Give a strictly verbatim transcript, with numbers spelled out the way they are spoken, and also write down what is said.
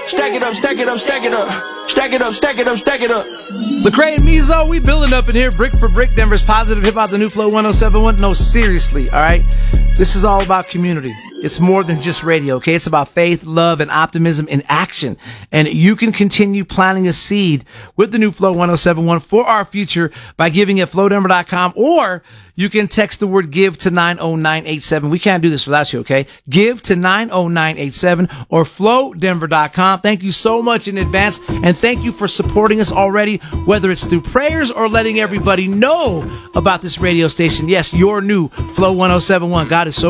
Stack it up, stack it up, stack it up. Stack it up, stack it up, stack it up. Lecrae and Mizo, we building up in here, brick for brick. Denver's positive hip hop, the new Flow one oh seven point one. No, seriously, all right? This is all about community. It's more than just radio, okay? It's about faith, love, and optimism in action. And you can continue planting a seed with the new Flow one oh seven point one for our future by giving at flow denver dot com, or you can text the word give to nine oh nine eight seven. We can't do this without you, okay? Give to nine oh nine eight seven or flow denver dot com. Thank you so much in advance, and thank you for supporting us already, whether it's through prayers or letting everybody know about this radio station. Yes, your new Flow one oh seven point one. God is so